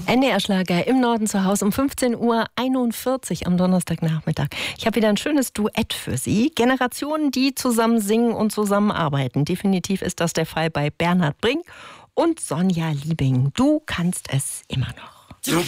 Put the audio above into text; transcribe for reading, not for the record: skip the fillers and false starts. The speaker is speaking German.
NDR-Schlager im Norden zu Hause um 15:41 Uhr am Donnerstagnachmittag. Ich habe wieder ein schönes Duett für Sie. Generationen, die zusammen singen und zusammenarbeiten. Definitiv ist das der Fall bei Bernhard Brink und Sonja Liebing. Du kannst es immer noch. Du